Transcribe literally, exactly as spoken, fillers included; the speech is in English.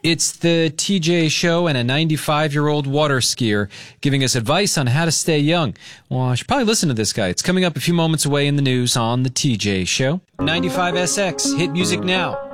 It's the T J Show and a ninety-five-year-old water skier giving us advice on how to stay young. Well, I should probably listen to this guy. It's coming up a few moments away in the news on the T J Show. ninety-five S X, hit music now.